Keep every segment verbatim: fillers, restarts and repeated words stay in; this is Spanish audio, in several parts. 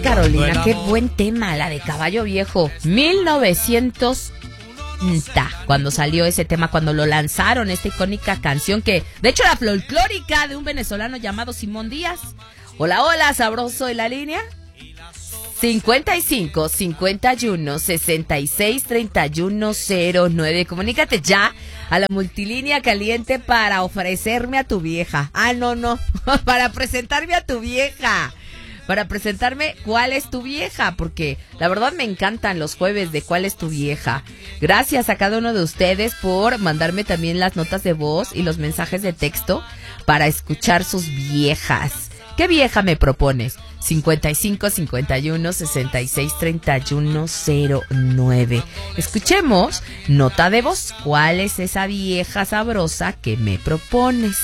Carolina, qué buen tema, la de Caballo Viejo. mil novecientos cuando salió ese tema, cuando lo lanzaron, esta icónica canción que, de hecho, era folclórica de un venezolano llamado Simón Díaz. Hola, hola, sabroso en la línea. cincuenta y cinco, cincuenta y uno, sesenta y seis, treinta y uno, cero nueve. Comunícate ya a la multilínea caliente para ofrecerme a tu vieja. Ah, no, no, para presentarme a tu vieja. Para presentarme cuál es tu vieja, porque la verdad me encantan los jueves de cuál es tu vieja. Gracias a cada uno de ustedes por mandarme también las notas de voz y los mensajes de texto para escuchar sus viejas. ¿Qué vieja me propones? cincuenta y cinco, cincuenta y uno, sesenta y seis, treinta y uno, cero nueve. Escuchemos nota de voz. ¿Cuál es esa vieja sabrosa que me propones?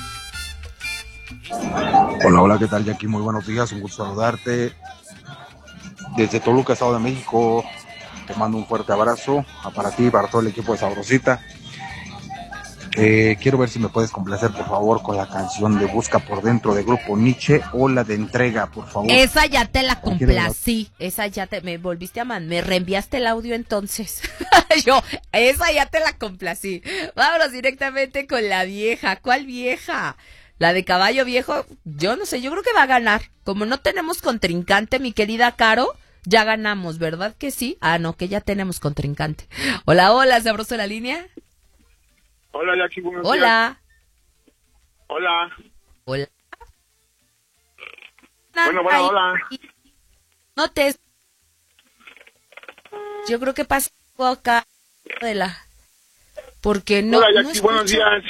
Hola, hola, ¿qué tal, Jackie? Muy buenos días, un gusto saludarte. Desde Toluca, Estado de México, te mando un fuerte abrazo para ti y para todo el equipo de Sabrosita. Eh, quiero ver si me puedes complacer, por favor, con la canción de Busca por Dentro de Grupo Nietzsche o la de Entrega, por favor. Esa ya te la complací, esa ya te, me volviste a mandar, me reenviaste el audio entonces. Yo, esa ya te la complací. Vámonos directamente con la vieja. ¿Cuál vieja? La de Caballo Viejo, yo no sé, yo creo que va a ganar. Como no tenemos contrincante, mi querida Caro, ya ganamos, ¿verdad que sí? Ah, no, que ya tenemos contrincante. Hola, hola, sabroso en la línea. Hola, Jackie, buenos Hola. días. Hola. Hola. Bueno, bueno, hola. No te... Yo creo que pasó acá de la... Porque no... Hola, Jackie, no buenos días.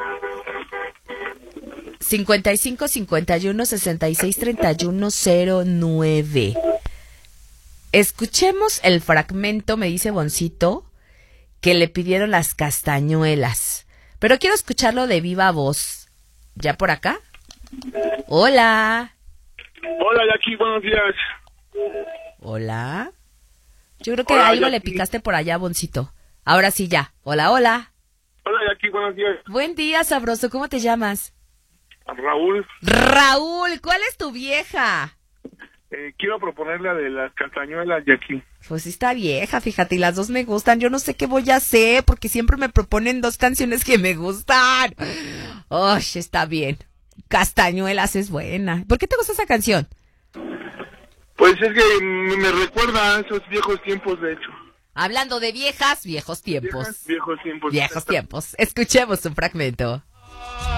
cincuenta y cinco, cincuenta y uno, sesenta y seis, treinta y uno, cero nueve. Escuchemos el fragmento, me dice Boncito, que le pidieron las castañuelas. Pero quiero escucharlo de viva voz. ¿Ya por acá? Hola. Hola, Jackie, buenos días. Hola. Yo creo que Hola, algo Jackie. le picaste por allá, Boncito. Ahora sí ya. Hola, hola. Hola, Jackie, buenos días. Buen día, sabroso. ¿Cómo te llamas? Raúl, Raúl, ¿cuál es tu vieja? eh, quiero proponerle la de las castañuelas, Jackie. Pues sí está vieja, fíjate, y las dos me gustan. Yo no sé qué voy a hacer, porque siempre me proponen dos canciones que me gustan. Oh, está bien. Castañuelas es buena. ¿Por qué te gusta esa canción? Pues es que me me recuerda a esos viejos tiempos, de hecho. Hablando de viejas, viejos tiempos. Viejas, viejos tiempos. Viejos tiempos. Escuchemos un fragmento.